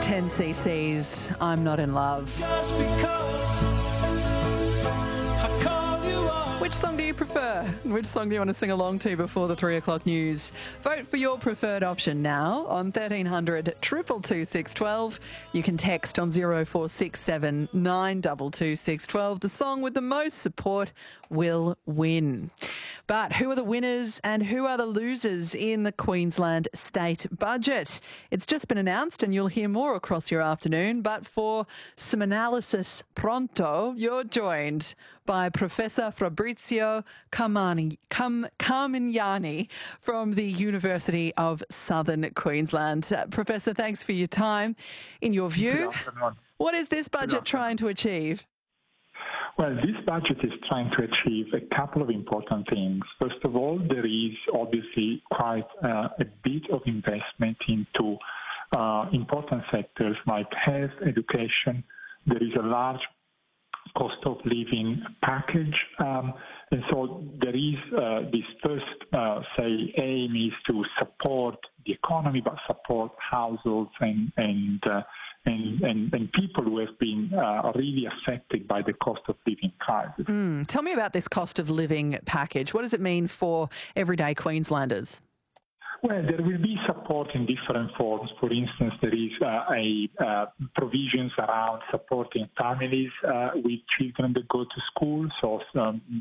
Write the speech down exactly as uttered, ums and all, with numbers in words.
ten C C's I'm Not in Love. Just because I call you up. Which song do you prefer? Which song do you want to sing along to before the three o'clock news? Vote for your preferred option now on thirteen hundred, two two two, six one two. You can text on zero four six seven, nine two two, six one two. The song with the most support will win. But who are the winners and who are the losers in the Queensland state budget? It's just been announced and you'll hear more across your afternoon. But for some analysis pronto, you're joined by Professor Fabrizio Carmani, Cam, Carmignani from the University of Southern Queensland. Uh, Professor, thanks for your time. In your view, what is this budget trying to achieve? Well, this budget is trying to achieve a couple of important things. First of all, there is obviously quite uh, a bit of investment into uh, important sectors like health, education. There is a large cost of living package. Um, and so there is uh, this first, uh, say, aim is to support the economy, but support households and and uh, and, and, and people who have been uh, really affected by the cost of living crisis. Mm, tell me about this cost of living package. What does it mean for everyday Queenslanders? Well, there will be support in different forms. For instance, there is uh, a uh, provisions around supporting families uh, with children that go to school. So um,